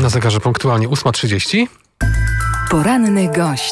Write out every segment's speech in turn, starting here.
Na zegarze punktualnie 8:30. Poranny gość.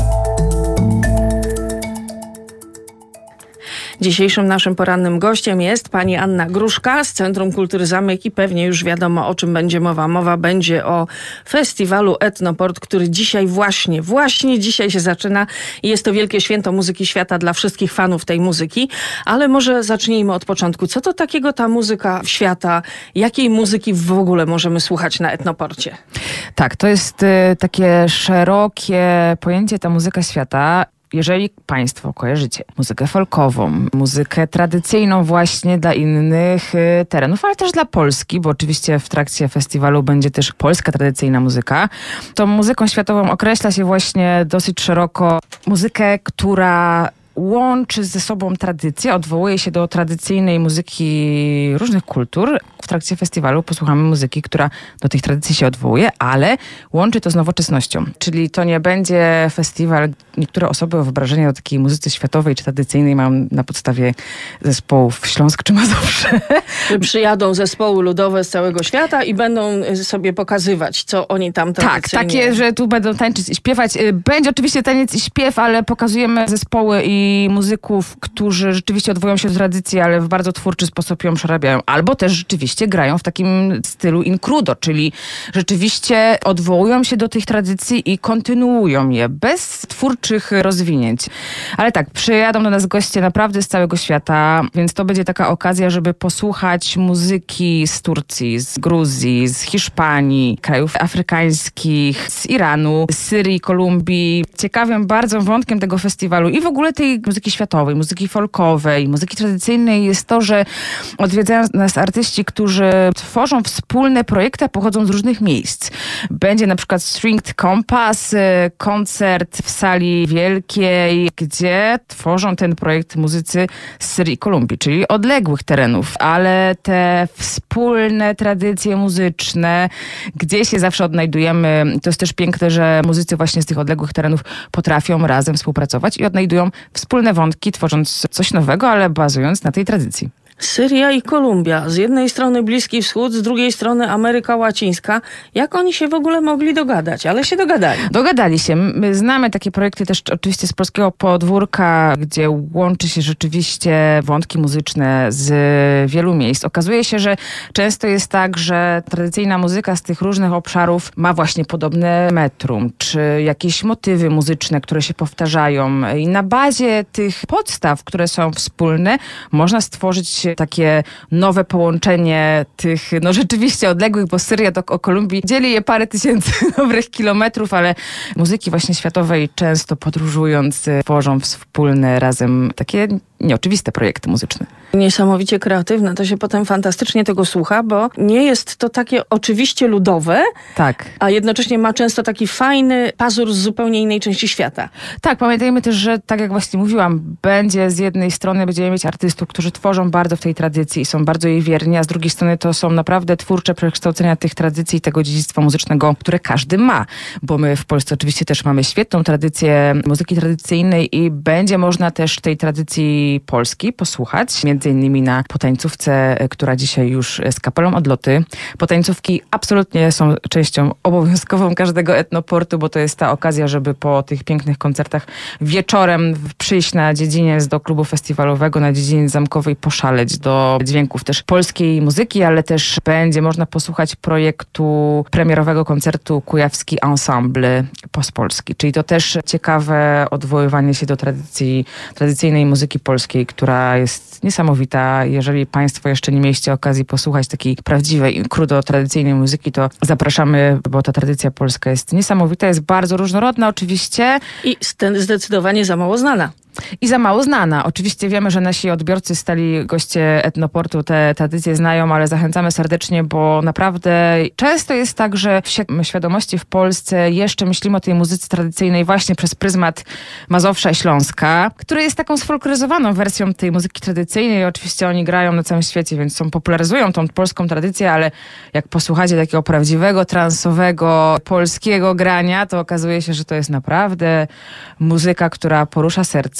Dzisiejszym naszym porannym gościem jest pani Anna Gruszka z Centrum Kultury Zamek i pewnie już wiadomo, o czym będzie mowa. Mowa będzie o festiwalu Etnoport, który dzisiaj właśnie dzisiaj się zaczyna i jest to wielkie święto muzyki świata dla wszystkich fanów tej muzyki. Ale może zacznijmy od początku. Co to takiego ta muzyka świata? Jakiej muzyki w ogóle możemy słuchać na Etnoporcie? Tak, to jest takie szerokie pojęcie, ta muzyka świata. Jeżeli państwo kojarzycie muzykę folkową, muzykę tradycyjną właśnie dla innych terenów, ale też dla Polski, bo oczywiście w trakcie festiwalu będzie też polska tradycyjna muzyka, to muzyką światową określa się właśnie dosyć szeroko muzykę, która łączy ze sobą tradycję, odwołuje się do tradycyjnej muzyki różnych kultur. W trakcie festiwalu posłuchamy muzyki, która do tych tradycji się odwołuje, ale łączy to z nowoczesnością. Czyli to nie będzie festiwal, niektóre osoby o wyobrażenie o takiej muzyce światowej czy tradycyjnej mają na podstawie zespołów Śląsk czy Mazowsze. Przyjadą zespoły ludowe z całego świata i będą sobie pokazywać, co oni tam tradycyjnie... Tak, takie, że tu będą tańczyć i śpiewać. Będzie oczywiście taniec i śpiew, ale pokazujemy zespoły i muzyków, którzy rzeczywiście odwołują się do tradycji, ale w bardzo twórczy sposób ją przerabiają. Albo też rzeczywiście grają w takim stylu incrudo, czyli rzeczywiście odwołują się do tych tradycji i kontynuują je bez twórczych rozwinięć. Ale tak, przyjadą do nas goście naprawdę z całego świata, więc to będzie taka okazja, żeby posłuchać muzyki z Turcji, z Gruzji, z Hiszpanii, krajów afrykańskich, z Iranu, z Syrii, Kolumbii. Ciekawym bardzo wątkiem tego festiwalu i w ogóle tej muzyki światowej, muzyki folkowej, muzyki tradycyjnej jest to, że odwiedzają nas artyści, którzy tworzą wspólne projekty, a pochodzą z różnych miejsc. Będzie na przykład Stringed Compass, koncert w sali wielkiej, gdzie tworzą ten projekt muzycy z Syrii i Kolumbii, czyli odległych terenów, ale te wspólne tradycje muzyczne, gdzie się zawsze odnajdujemy. To jest też piękne, że muzycy właśnie z tych odległych terenów potrafią razem współpracować i odnajdują wspólne wątki, tworząc coś nowego, ale bazując na tej tradycji. Syria i Kolumbia. Z jednej strony Bliski Wschód, z drugiej strony Ameryka Łacińska. Jak oni się w ogóle mogli dogadać? Ale się dogadali. Dogadali się. My znamy takie projekty też oczywiście z polskiego podwórka, gdzie łączy się rzeczywiście wątki muzyczne z wielu miejsc. Okazuje się, że często jest tak, że tradycyjna muzyka z tych różnych obszarów ma właśnie podobne metrum, czy jakieś motywy muzyczne, które się powtarzają. I na bazie tych podstaw, które są wspólne, można stworzyć takie nowe połączenie tych, no rzeczywiście odległych, bo Syria do Kolumbii dzieli je parę tysięcy dobrych kilometrów, ale muzyki właśnie światowej często podróżując tworzą wspólne razem takie nieoczywiste projekty muzyczne. Niesamowicie kreatywne. To się potem fantastycznie tego słucha, bo nie jest to takie oczywiście ludowe, tak, a jednocześnie ma często taki fajny pazur z zupełnie innej części świata. Tak, pamiętajmy też, że tak jak właśnie mówiłam, będzie z jednej strony będziemy mieć artystów, którzy tworzą bardzo w tej tradycji i są bardzo jej wierni, a z drugiej strony to są naprawdę twórcze przekształcenia tych tradycji i tego dziedzictwa muzycznego, które każdy ma, bo my w Polsce oczywiście też mamy świetną tradycję muzyki tradycyjnej i będzie można też tej tradycji polskiej posłuchać, między innymi na potańcówce, która dzisiaj już z kapelą Odloty. Potańcówki absolutnie są częścią obowiązkową każdego Etnoportu, bo to jest ta okazja, żeby po tych pięknych koncertach wieczorem przyjść na dziedziniec do klubu festiwalowego, na dziedziniec zamkowej, poszaleć do dźwięków też polskiej muzyki, ale też będzie można posłuchać projektu premierowego koncertu Kujawski Ensemble Pospolski, czyli to też ciekawe odwoływanie się do tradycyjnej muzyki polskiej, która jest niesamowita. Jeżeli państwo jeszcze nie mieliście okazji posłuchać takiej prawdziwej, krudo tradycyjnej muzyki, to zapraszamy, bo ta tradycja polska jest niesamowita, jest bardzo różnorodna oczywiście. I zdecydowanie za mało znana. I za mało znana. Oczywiście wiemy, że nasi odbiorcy, stali goście Etnoportu te tradycje znają, ale zachęcamy serdecznie, bo naprawdę często jest tak, że w świadomości w Polsce jeszcze myślimy o tej muzyce tradycyjnej właśnie przez pryzmat Mazowsza i Śląska, który jest taką sfolkloryzowaną wersją tej muzyki tradycyjnej. Oczywiście oni grają na całym świecie, więc popularyzują tą polską tradycję, ale jak posłuchacie takiego prawdziwego, transowego, polskiego grania, to okazuje się, że to jest naprawdę muzyka, która porusza serca.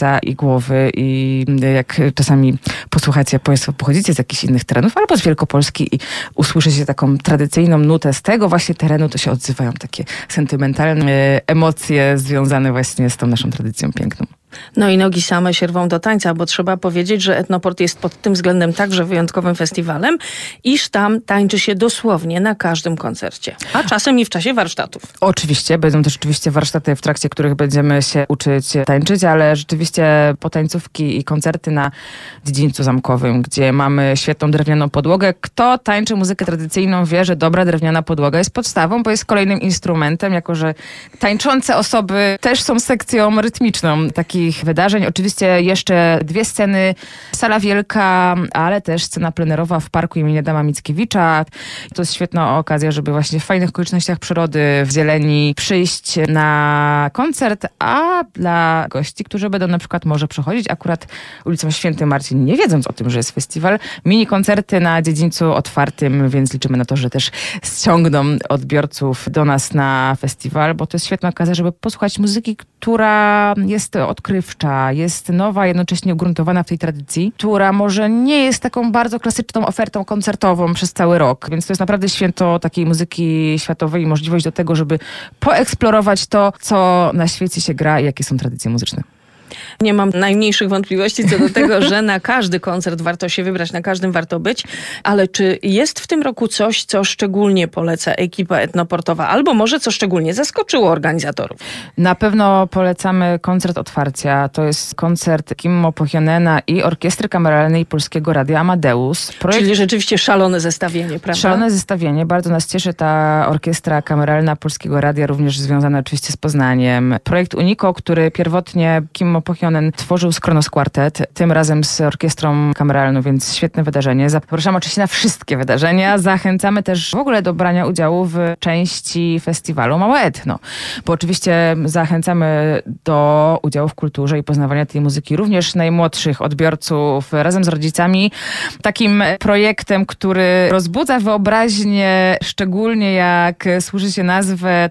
serca i głowy i jak czasami posłuchacie, państwo pochodzicie z jakichś innych terenów albo z Wielkopolski i usłyszycie taką tradycyjną nutę z tego właśnie terenu, to się odzywają takie sentymentalne emocje związane właśnie z tą naszą tradycją piękną. No i nogi same się rwą do tańca, bo trzeba powiedzieć, że Etnoport jest pod tym względem także wyjątkowym festiwalem, iż tam tańczy się dosłownie na każdym koncercie, a czasem i w czasie warsztatów. Oczywiście, będą też oczywiście warsztaty, w trakcie których będziemy się uczyć tańczyć, ale rzeczywiście potańcówki i koncerty na dziedzińcu zamkowym, gdzie mamy świetną drewnianą podłogę. Kto tańczy muzykę tradycyjną, wie, że dobra drewniana podłoga jest podstawą, bo jest kolejnym instrumentem, jako że tańczące osoby też są sekcją rytmiczną takich wydarzeń. Oczywiście jeszcze 2 sceny, Sala Wielka, ale też scena plenerowa w parku imienia Adama Mickiewicza. To jest świetna okazja, żeby właśnie w fajnych okolicznościach przyrody, w zieleni przyjść na koncert, a dla gości, którzy będą na przykład może przechodzić akurat ulicą Święty Marcin, nie wiedząc o tym, że jest festiwal, mini koncerty na dziedzińcu otwartym, więc liczymy na to, że też ściągną odbiorców do nas na festiwal, bo to jest świetna okazja, żeby posłuchać muzyki, która jest odkrywcza, jest nowa, jednocześnie ugruntowana w tej tradycji, która może nie jest taką bardzo klasyczną ofertą koncertową przez cały rok, więc to jest naprawdę święto takiej muzyki światowej i możliwość do tego, żeby poeksplorować to, co na świecie się gra i jakie są tradycje muzyczne. Nie mam najmniejszych wątpliwości co do tego, że na każdy koncert warto się wybrać, na każdym warto być, ale czy jest w tym roku coś, co szczególnie poleca ekipa etnoportowa, albo może co szczególnie zaskoczyło organizatorów? Na pewno polecamy koncert otwarcia. To jest koncert Kimmo Pohjonena i Orkiestry Kameralnej Polskiego Radia Amadeus. Czyli rzeczywiście szalone zestawienie, prawda? Szalone zestawienie. Bardzo nas cieszy ta Orkiestra Kameralna Polskiego Radia, również związana oczywiście z Poznaniem. Projekt Unico, który pierwotnie Kimmo Pohjonen tworzył z Kronos Quartet, tym razem z orkiestrą kameralną, więc świetne wydarzenie. Zapraszamy oczywiście na wszystkie wydarzenia. Zachęcamy też w ogóle do brania udziału w części festiwalu Małe Etno, bo oczywiście zachęcamy do udziału w kulturze i poznawania tej muzyki również najmłodszych odbiorców razem z rodzicami. Takim projektem, który rozbudza wyobraźnię, szczególnie jak słyszycie nazwę,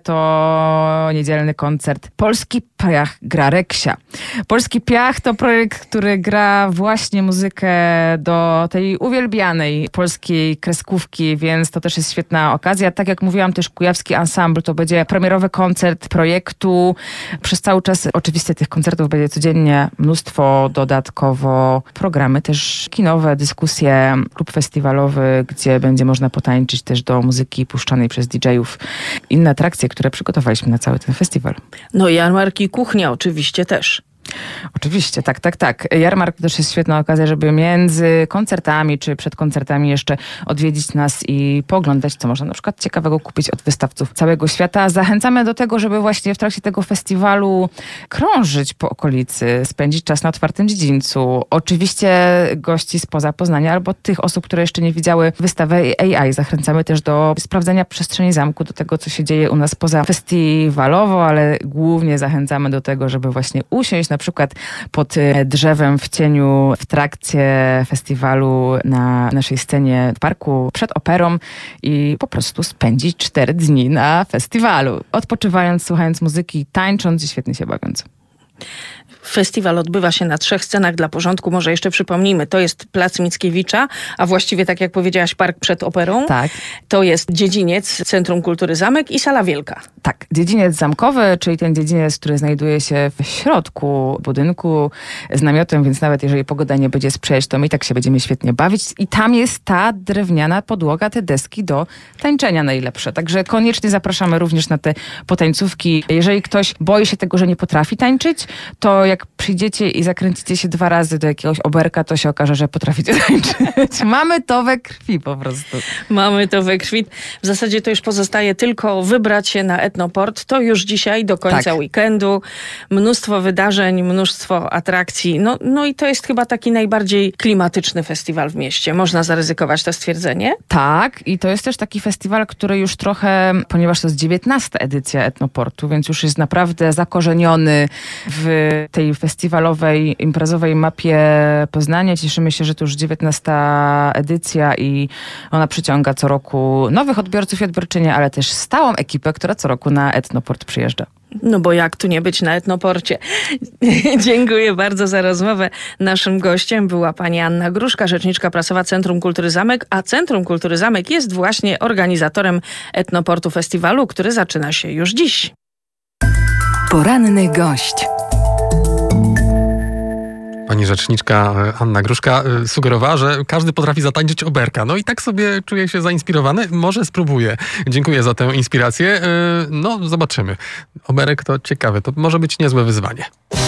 to niedzielny koncert Polski Piach gra Reksia. Polski Piach to projekt, który gra właśnie muzykę do tej uwielbianej polskiej kreskówki, więc to też jest świetna okazja. Tak jak mówiłam, też Kujawski Ensemble to będzie premierowy koncert projektu. Przez cały czas oczywiście tych koncertów będzie codziennie mnóstwo, dodatkowo programy też kinowe, dyskusje, klub festiwalowy, gdzie będzie można potańczyć też do muzyki puszczanej przez DJ-ów. Inne atrakcje, które przygotowaliśmy na cały ten festiwal. No i jarmarki, kuchnia oczywiście też. Oczywiście, tak. Jarmark to też jest świetna okazja, żeby między koncertami czy przed koncertami jeszcze odwiedzić nas i pooglądać, co można na przykład ciekawego kupić od wystawców całego świata. Zachęcamy do tego, żeby właśnie w trakcie tego festiwalu krążyć po okolicy, spędzić czas na otwartym dziedzińcu. Oczywiście gości spoza Poznania albo tych osób, które jeszcze nie widziały wystawy AI. Zachęcamy też do sprawdzenia przestrzeni zamku, do tego, co się dzieje u nas poza festiwalowo, ale głównie zachęcamy do tego, żeby właśnie usiąść na przykład pod drzewem w cieniu w trakcie festiwalu na naszej scenie w parku przed operą i po prostu spędzić 4 dni na festiwalu, odpoczywając, słuchając muzyki, tańcząc i świetnie się bawiąc. Festiwal odbywa się na 3 scenach. Dla porządku może jeszcze przypomnijmy, to jest Plac Mickiewicza, a właściwie tak jak powiedziałaś, park przed operą. Tak. To jest dziedziniec, Centrum Kultury Zamek i Sala Wielka. Tak, dziedziniec zamkowy, czyli ten dziedziniec, który znajduje się w środku budynku z namiotem, więc nawet jeżeli pogoda nie będzie sprzyjać, to my i tak się będziemy świetnie bawić. I tam jest ta drewniana podłoga, te deski do tańczenia najlepsze. Także koniecznie zapraszamy również na te potańcówki. Jeżeli ktoś boi się tego, że nie potrafi tańczyć, to jak przyjdziecie i zakręcicie się 2 razy do jakiegoś oberka, to się okaże, że potraficie tańczyć. Mamy to we krwi po prostu. Mamy to we krwi. W zasadzie to już pozostaje tylko wybrać się na Etnoport. To już dzisiaj do końca weekendu. Mnóstwo wydarzeń, mnóstwo atrakcji. No i to jest chyba taki najbardziej klimatyczny festiwal w mieście. Można zaryzykować to stwierdzenie? Tak, i to jest też taki festiwal, który już trochę, ponieważ to jest 19. edycja Etnoportu, więc już jest naprawdę zakorzeniony w tej tej festiwalowej, imprezowej mapie Poznania. Cieszymy się, że to już 19. edycja i ona przyciąga co roku nowych odbiorców i odbiorczynie, ale też stałą ekipę, która co roku na Etnoport przyjeżdża. No bo jak tu nie być na Etnoporcie? Dziękuję bardzo za rozmowę. Naszym gościem była pani Anna Gruszka, rzeczniczka prasowa Centrum Kultury Zamek, a Centrum Kultury Zamek jest właśnie organizatorem Etnoportu Festiwalu, który zaczyna się już dziś. Poranny gość. Pani rzeczniczka Anna Gruszka sugerowała, że każdy potrafi zatańczyć oberka. No i tak sobie czuję się zainspirowany. Może spróbuję. Dziękuję za tę inspirację. No, zobaczymy. Oberek to ciekawe. To może być niezłe wyzwanie.